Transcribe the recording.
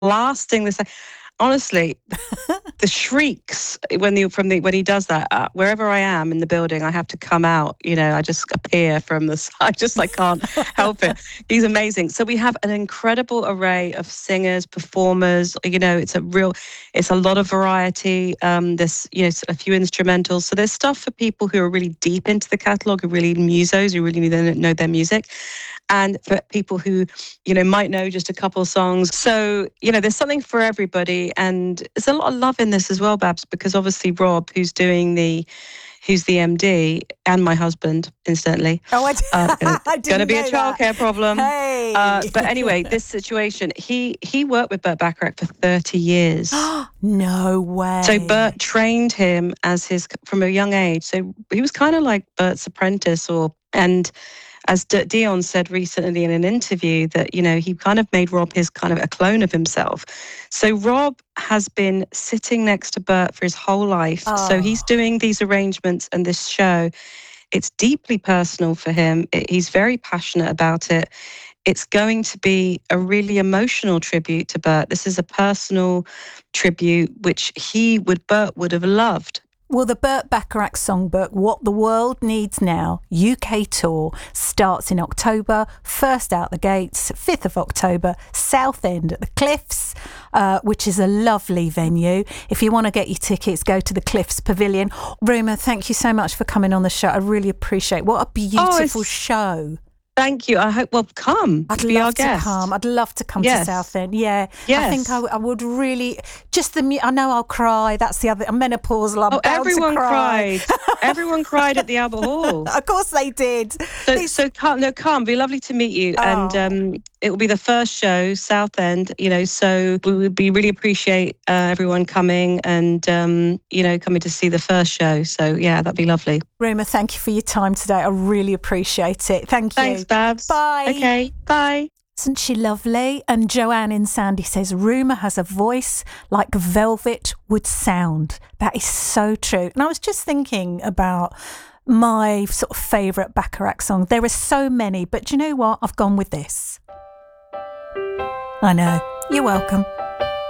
blasting this. Honestly, the shrieks when he does that, wherever I am in the building, I have to come out. I just appear from the side. I can't help it. He's amazing. So we have an incredible array of singers, performers. It's a lot of variety. There's a few instrumentals. So there's stuff for people who are really deep into the catalogue, who really musos, who really know their music. And for people who, might know just a couple songs. So, there's something for everybody. And there's a lot of love in this as well, Babs, because obviously Rob, who's the MD, and my husband, incidentally. Oh, I didn't Going to be a know that. childcare problem. Hey. But anyway, this situation, he worked with Burt Bacharach for 30 years. No way. So Burt trained him from a young age. So he was kind of like Burt's apprentice, and as Dion said recently in an interview, that, he kind of made Rob his kind of a clone of himself. So Rob has been sitting next to Burt for his whole life. Oh. So he's doing these arrangements and this show. It's deeply personal for him. He's very passionate about it. It's going to be a really emotional tribute to Burt. This is a personal tribute, which Burt would have loved. Well, the Burt Bacharach songbook, What the World Needs Now, UK tour, starts in October, first out the gates, 5th of October, Southend at the Cliffs, which is a lovely venue. If you want to get your tickets, go to the Cliffs Pavilion. Rumer, thank you so much for coming on the show. I really appreciate it. What a beautiful show. Thank you. Come. I'd be love our to guest. come. I'd love to come Yes. to Southend. Yeah. Yes. I think I would really, I know I'll cry. That's the other, I'm menopausal. I'm bound everyone to cry. cried. Everyone cried at the Albert Hall. Of course they did. So come. It'd be lovely to meet you. Oh. And it will be the first show, Southend, so we would really appreciate everyone coming and, coming to see the first show. So, yeah, that'd be lovely. Rumer, thank you for your time today. I really appreciate it. Thank you. Thanks, Babs. Bye. Okay, bye. Isn't she lovely? And Joanne in Sandy says, Rumer has a voice like velvet would sound. That is so true. And I was just thinking about my sort of favourite Bacharach song. There are so many, but do you know what? I've gone with this. I know. You're welcome.